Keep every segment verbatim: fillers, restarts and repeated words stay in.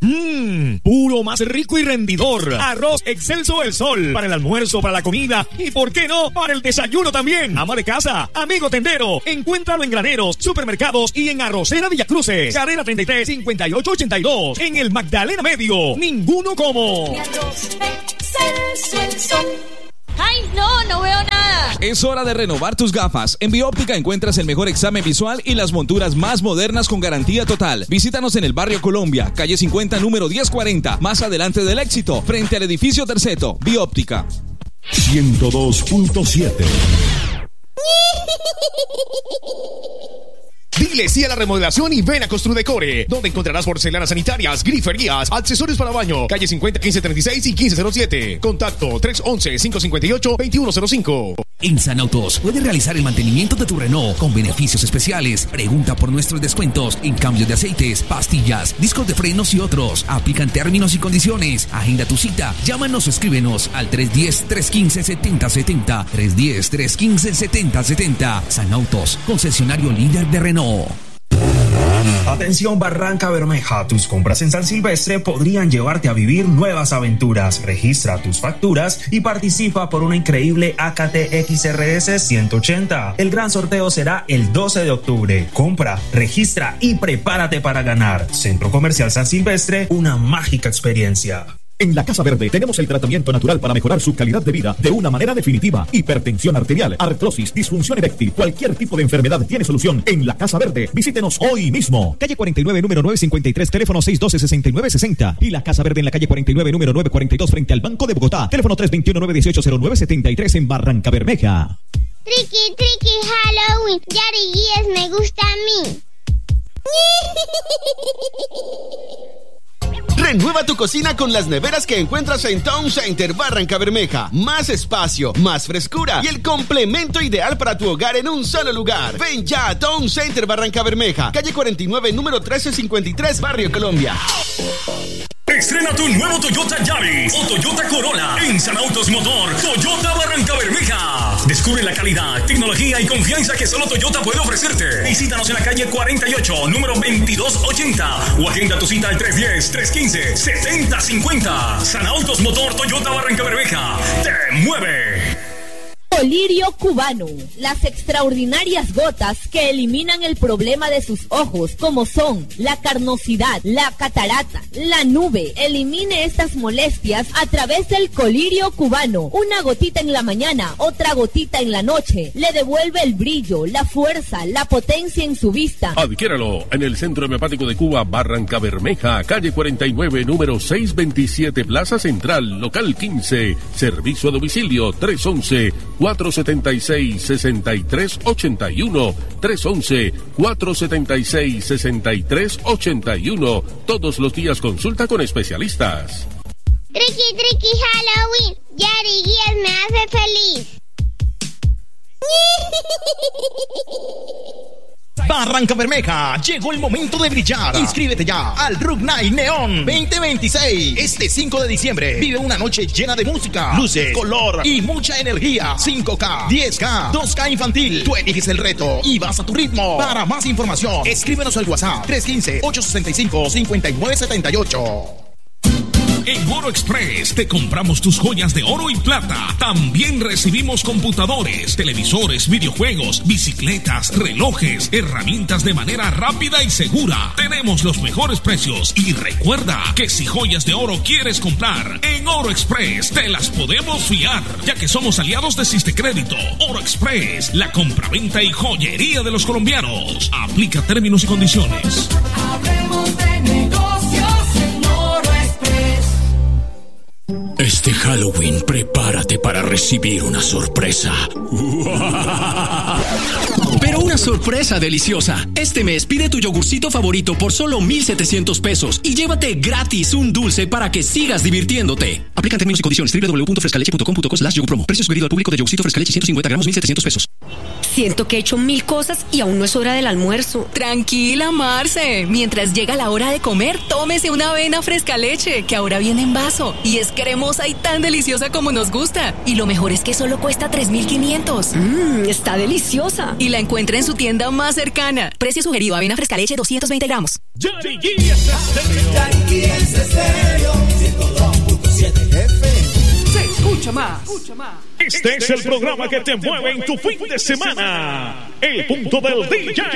Mmm, puro más rico y rendidor. Arroz Excelso El Sol. Para el almuerzo, para la comida y, ¿por qué no?, para el desayuno también. Ama de casa, amigo tendero. Encuéntralo en graneros, supermercados y en Arrocera Villacruces. Carrera treinta y tres, cincuenta y ocho ochenta y dos. En el Magdalena Medio. Ninguno como Arroz Excelso El Sol. ¡Ay, no! ¡No veo nada! Es hora de renovar tus gafas. En Bióptica encuentras el mejor examen visual y las monturas más modernas con garantía total. Visítanos en el barrio Colombia, calle cincuenta, número diez cuarenta, más adelante del Éxito, frente al edificio Terceto. Bióptica. ciento dos punto siete. Dile sí a la remodelación y ven a Construdecore, donde encontrarás porcelanas sanitarias, griferías, accesorios para baño. Calle cincuenta, quince treinta y seis y quince cero siete. Contacto tres once, cinco cincuenta y ocho, veintiuno cero cinco. En Sanautos puedes realizar el mantenimiento de tu Renault con beneficios especiales. Pregunta por nuestros descuentos en cambios de aceites, pastillas, discos de frenos y otros. Aplican términos y condiciones. Agenda tu cita. Llámanos o escríbenos al tres uno cero, tres uno cinco, siete cero siete cero. tres uno cero, tres uno cinco, siete cero siete cero. Sanautos, concesionario líder de Renault. Atención Barranca Bermeja, tus compras en San Silvestre podrían llevarte a vivir nuevas aventuras. Registra tus facturas y participa por una increíble A K T X R S ciento ochenta. El gran sorteo será el doce de octubre. Compra, registra y prepárate para ganar. Centro Comercial San Silvestre, una mágica experiencia. En la Casa Verde tenemos el tratamiento natural para mejorar su calidad de vida de una manera definitiva. Hipertensión arterial, artrosis, disfunción eréctil, cualquier tipo de enfermedad tiene solución en la Casa Verde. Visítenos hoy mismo. Calle cuarenta y nueve, número novecientos cincuenta y tres, teléfono seis uno dos, seis nueve seis cero. Y la Casa Verde en la calle cuarenta y nueve, número novecientos cuarenta y dos, frente al Banco de Bogotá. Teléfono tres dos uno, nueve uno ocho, cero nueve siete tres en Barranca Bermeja. Tricky, tricky, Halloween. Yari Guías me gusta a mí. Renueva tu cocina con las neveras que encuentras en Town Center Barranca Bermeja. Más espacio, más frescura y el complemento ideal para tu hogar en un solo lugar. Ven ya a Town Center Barranca Bermeja, calle cuarenta y nueve, número trece cincuenta y tres, Barrio Colombia. Estrena tu nuevo Toyota Yaris o Toyota Corolla en Sanautos Motor Toyota Barranca Bermeja. Descubre la calidad, tecnología y confianza que solo Toyota puede ofrecerte. Visítanos en la calle cuarenta y ocho, número veintidós ochenta o agenda tu cita al tres uno cero, tres uno cinco, siete cero cinco cero. Sanautos Motor Toyota Barranca Bermeja. ¡Te mueve! Colirio cubano, las extraordinarias gotas que eliminan el problema de sus ojos, como son la carnosidad, la catarata, la nube. Elimine estas molestias a través del colirio cubano. Una gotita en la mañana, otra gotita en la noche. Le devuelve el brillo, la fuerza, la potencia en su vista. Adquiéralo en el Centro Homeopático de Cuba, Barranca Bermeja, calle cuarenta y nueve, número seiscientos veintisiete, Plaza Central, local quince. Servicio a domicilio tres once, cuatro setenta y seis, sesenta y tres ochenta y uno. tres once, cuatro setenta y seis, sesenta y tres ochenta y uno. Todos los días consulta con especialistas. Tricky, tricky, Halloween. Yari Guías me hace feliz. Barranca Bermeja, llegó el momento de brillar. Inscríbete ya al Rock Night Neon veinte veintiséis. Este cinco de diciembre vive una noche llena de música, luces, color y mucha energía. cinco K, diez K, dos K infantil. Tú eliges el reto y vas a tu ritmo. Para más información, escríbenos al WhatsApp tres uno cinco, ocho seis cinco, cinco nueve siete ocho. En Oro Express te compramos tus joyas de oro y plata. También recibimos computadores, televisores, videojuegos, bicicletas, relojes, herramientas de manera rápida y segura. Tenemos los mejores precios y recuerda que si joyas de oro quieres comprar, en Oro Express te las podemos fiar, ya que somos aliados de Sistecrédito. Oro Express, la compraventa y joyería de los colombianos. Aplica términos y condiciones. Hablemos de negocios en Oro Express. Este Halloween, prepárate para recibir una sorpresa. Pero una sorpresa deliciosa. Este mes pide tu yogurcito favorito por solo mil setecientos pesos y llévate gratis un dulce para que sigas divirtiéndote. Aplican términos y condiciones. doble u doble u doble u punto frescaleche punto com punto co slash yogurpromo. Precio sugerido al público de yogurcito Frescaleche ciento cincuenta gramos, mil setecientos pesos. Siento que he hecho mil cosas y aún no es hora del almuerzo. Tranquila, Marce. Mientras llega la hora de comer, tómese una avena Frescaleche, que ahora viene en vaso y es cremosa y tan deliciosa como nos gusta. Y lo mejor es que solo cuesta tres mil quinientos. Mmm, está deliciosa. Y la encuentra en su tienda más cercana. Precio sugerido, avena Frescaleche doscientos veinte gramos. Yari Guías. aquí es estéreo ciento dos punto siete F M. Se escucha más. Escucha más. Este es el programa que te mueve en tu fin de semana. El punto del D J.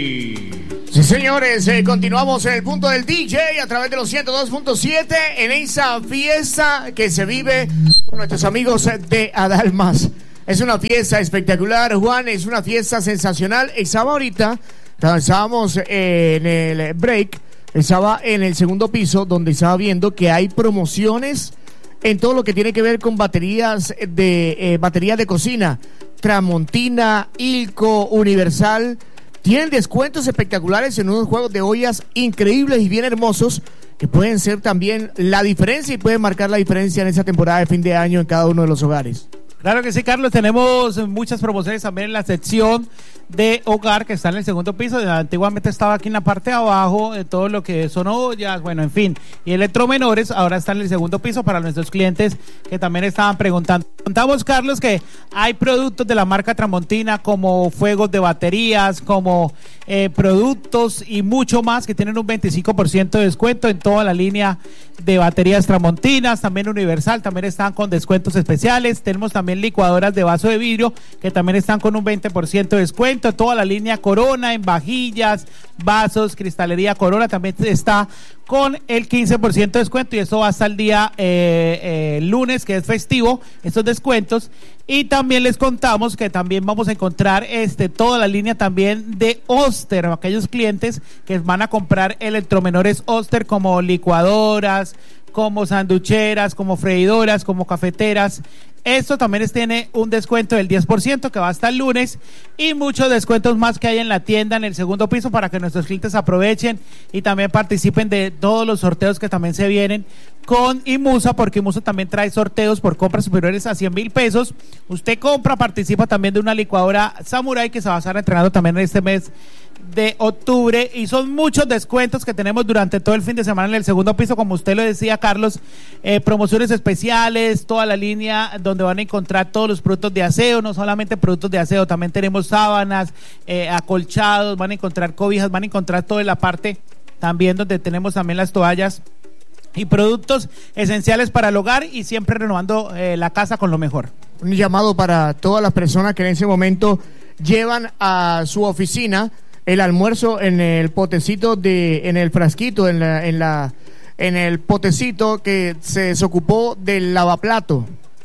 Sí, señores, eh, continuamos en el punto del D J a través de los ciento dos punto siete en esa fiesta que se vive con nuestros amigos de Adalmas. Es una fiesta espectacular, Juan, es una fiesta sensacional. Estaba ahorita, estábamos en el break, estaba en el segundo piso donde estaba viendo que hay promociones en todo lo que tiene que ver con baterías de eh, baterías de cocina. Tramontina, Ilco, Universal tienen descuentos espectaculares en unos juegos de ollas increíbles y bien hermosos que pueden ser también la diferencia y pueden marcar la diferencia en esa temporada de fin de año en cada uno de los hogares. Claro que sí, Carlos, tenemos muchas promociones también en la sección de hogar que está en el segundo piso. Antiguamente estaba aquí en la parte de abajo, de todo lo que son ollas, bueno, en fin, y electromenores, ahora está en el segundo piso para nuestros clientes que también estaban preguntando. Contamos, Carlos, que hay productos de la marca Tramontina como fuegos de baterías, como eh, productos y mucho más que tienen un veinticinco por ciento de descuento en toda la línea de baterías Tramontinas. También Universal, también están con descuentos especiales. Tenemos también licuadoras de vaso de vidrio que también están con un veinte por ciento de descuento. Toda la línea Corona en vajillas, vasos, cristalería Corona también está con el quince por ciento de descuento, y eso va hasta el día eh, eh, lunes, que es festivo, estos descuentos. Y también les contamos que también vamos a encontrar este toda la línea también de Oster, aquellos clientes que van a comprar electromenores Oster como licuadoras, como sanducheras, como freidoras, como cafeteras. Esto también tiene un descuento del diez por ciento que va hasta el lunes, y muchos descuentos más que hay en la tienda en el segundo piso para que nuestros clientes aprovechen y también participen de todos los sorteos que también se vienen con Imusa, porque Imusa también trae sorteos por compras superiores a cien mil pesos. Usted compra, participa también de una licuadora Samurai que se va a estar entregando también en este mes de octubre, y son muchos descuentos que tenemos durante todo el fin de semana en el segundo piso, como usted lo decía, Carlos, eh, promociones especiales, toda la línea donde van a encontrar todos los productos de aseo, no solamente productos de aseo, también tenemos sábanas, eh, acolchados, van a encontrar cobijas, van a encontrar toda la parte también donde tenemos también las toallas y productos esenciales para el hogar, y siempre renovando eh, la casa con lo mejor. Un llamado para todas las personas que en ese momento llevan a su oficina el almuerzo en el potecito de, en el frasquito, en la, en la, en el potecito que se desocupó del lavaplato.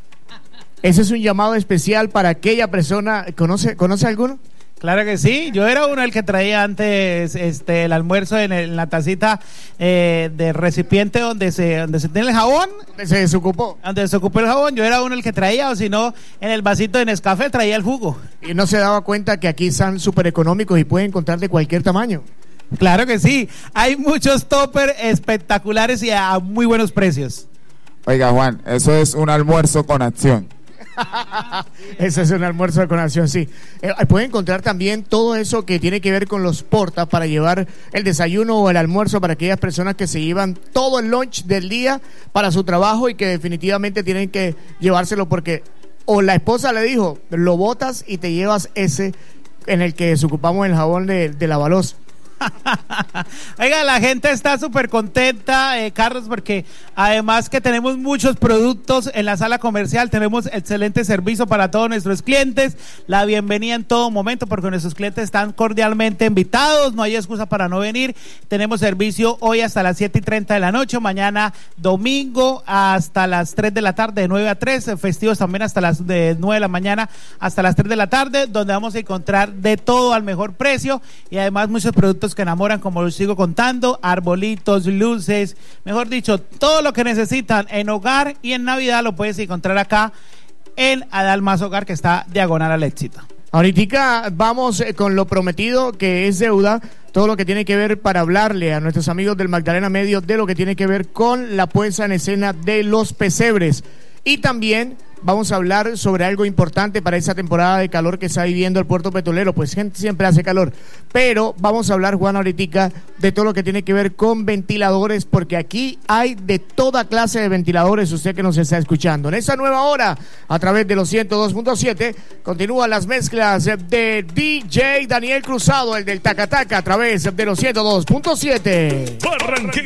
Ese es un llamado especial para aquella persona. ¿Conoce, conoce alguno? Claro que sí, yo era uno el que traía antes este el almuerzo en, el, en la tacita eh, de recipiente donde se donde se tiene el jabón. Se desocupó. Donde se desocupó el jabón, yo era uno el que traía, o si no, en el vasito de Nescafé traía el jugo. Y no se daba cuenta que aquí están súper económicos y pueden encontrar de cualquier tamaño. Claro que sí, hay muchos toppers espectaculares y a muy buenos precios. Oiga, Juan, eso es un almuerzo con acción. Ese es un almuerzo con acción, sí. Eh, pueden encontrar también todo eso que tiene que ver con los portas para llevar el desayuno o el almuerzo para aquellas personas que se llevan todo el lunch del día para su trabajo y que definitivamente tienen que llevárselo porque o la esposa le dijo, lo botas y te llevas ese en el que desocupamos el jabón de, de la balosa. Oiga, la gente está súper contenta, eh, Carlos, porque además que tenemos muchos productos en la sala comercial, tenemos excelente servicio para todos nuestros clientes, la bienvenida en todo momento, porque nuestros clientes están cordialmente invitados, no hay excusa para no venir. Tenemos servicio hoy hasta las siete y treinta de la noche, mañana domingo hasta las tres de la tarde, de nueve a tres, festivos también hasta las de nueve de la mañana hasta las tres de la tarde, donde vamos a encontrar de todo al mejor precio y además muchos productos que enamoran, como los sigo contando, arbolitos, luces, mejor dicho, todo lo que necesitan en hogar y en Navidad lo puedes encontrar acá en Adalmas Hogar, que está diagonal al Éxito. Ahorita vamos con lo prometido, que es deuda, todo lo que tiene que ver para hablarle a nuestros amigos del Magdalena Medio de lo que tiene que ver con la puesta en escena de los pesebres. Y también vamos a hablar sobre algo importante para esa temporada de calor que está viviendo el puerto petrolero, pues gente siempre hace calor, pero vamos a hablar, Juan, ahorita de todo lo que tiene que ver con ventiladores, porque aquí hay de toda clase de ventiladores, usted que nos está escuchando. En esa nueva hora, a través de los ciento dos punto siete, continúan las mezclas de D J Daniel Cruzado, el del Tacataca, a través de los ciento dos punto siete.